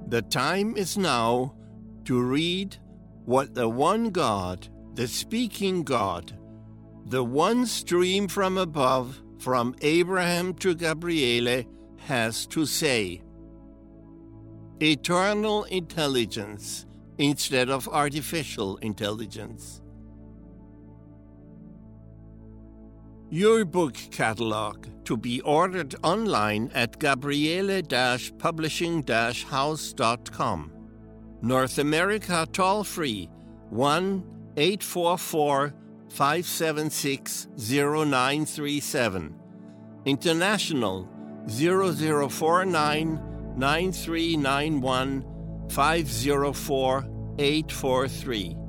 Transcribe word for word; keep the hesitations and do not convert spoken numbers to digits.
The time is now to read what the one God, the speaking God, the one stream from above, from Abraham to Gabriele, has to say. Eternal intelligence instead of artificial intelligence. Your book catalog to be ordered online at gabriele dash publishing dash house dot com. North America toll-free one eight four four, five seven six, zero nine three seven. International zero zero four nine, nine three nine one, five zero four, eight four three.